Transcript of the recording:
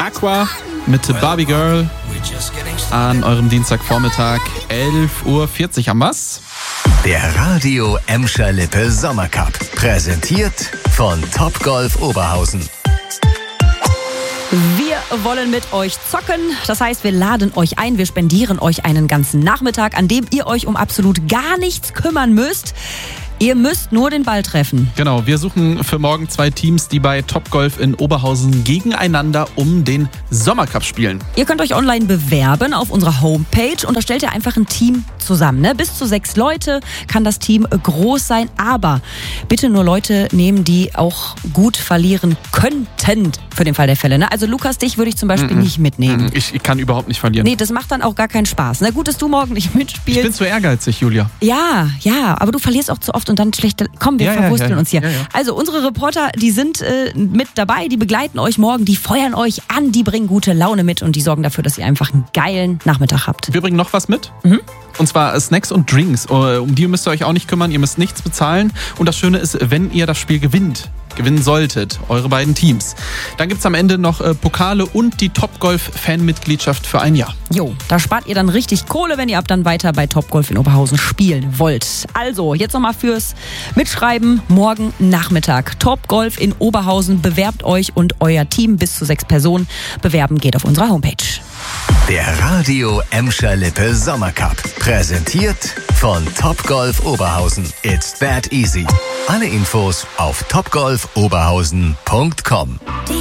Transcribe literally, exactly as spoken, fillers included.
Aqua mit Barbie Girl an eurem Dienstagvormittag. elf Uhr vierzig haben wir's. Der Radio Emscher Lippe Sommercup. Präsentiert von Topgolf Oberhausen. Wir wollen mit euch zocken. Das heißt, wir laden euch ein, wir spendieren euch einen ganzen Nachmittag, an dem ihr euch um absolut gar nichts kümmern müsst. Ihr müsst nur den Ball treffen. Genau, wir suchen für morgen zwei Teams, die bei Topgolf in Oberhausen gegeneinander um den Sommercup spielen. Ihr könnt euch online bewerben auf unserer Homepage und da stellt ihr einfach ein Team zusammen. Ne? Bis zu sechs Leute kann das Team groß sein, aber bitte nur Leute nehmen, die auch gut verlieren könnten, für den Fall der Fälle. Ne? Also Lukas, dich würde ich zum Beispiel mm-mm. nicht mitnehmen. Ich, ich kann überhaupt nicht verlieren. Nee, das macht dann auch gar keinen Spaß. Ne? Gut, dass du morgen nicht mitspielst. Ich bin zu ehrgeizig, Julia. Ja, ja, aber du verlierst auch zu oft und dann schlechte... Komm, wir ja, verwursteln ja, ja, uns hier. Ja, ja. Also unsere Reporter, die sind äh, mit dabei, die begleiten euch morgen, die feuern euch an, die bringen gute Laune mit und die sorgen dafür, dass ihr einfach einen geilen Nachmittag habt. Wir bringen noch was mit. Mhm. Und zwar Snacks und Drinks. Um die müsst ihr euch auch nicht kümmern, ihr müsst nichts bezahlen. Und das Schöne ist, wenn ihr das Spiel gewinnt, gewinnen solltet, eure beiden Teams, dann gibt's am Ende noch äh, Pokale und die Topgolf-Fanmitgliedschaft für ein Jahr. Jo, da spart ihr dann richtig Kohle, wenn ihr ab dann weiter bei Topgolf in Oberhausen spielen wollt. Also, jetzt nochmal fürs Mitschreiben, morgen Nachmittag. Topgolf in Oberhausen, bewerbt euch und euer Team, bis zu sechs Personen. Bewerben geht auf unserer Homepage. Der Radio Emscher Lippe Sommercup. Präsentiert von Topgolf Oberhausen. It's that easy. Alle Infos auf topgolf oberhausen punkt com.